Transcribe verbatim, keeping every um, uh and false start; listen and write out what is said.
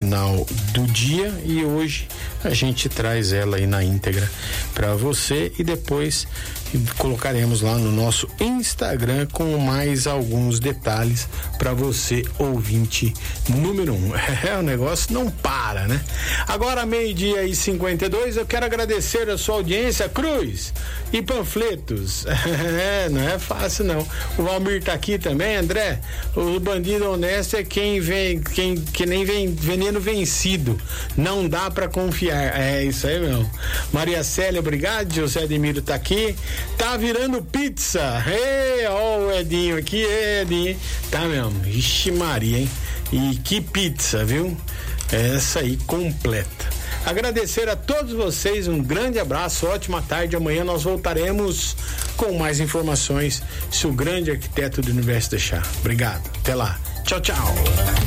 final do dia, e hoje a gente traz ela aí na íntegra para você e depois colocaremos lá no nosso Instagram com mais alguns detalhes para você, ouvinte número um. É, o negócio não para, né? Agora, meio-dia e cinquenta e dois, eu quero agradecer a sua audiência, Cruz e Panfletos. É, não é fácil não. O Valmir tá aqui também, André. O bandido honesto é quem vem, quem que nem vem veneno vencido. Não dá para confiar. É isso aí mesmo. Maria Célia, obrigado. José Ademiro tá aqui. Tá virando pizza. Ei, ó o Edinho aqui, Edinho. Tá mesmo. Ixi Maria, hein? E que pizza, viu? Essa aí completa. Agradecer a todos vocês, um grande abraço, ótima tarde. Amanhã nós voltaremos com mais informações se o grande arquiteto do universo deixar. Obrigado. Até lá. Tchau, tchau.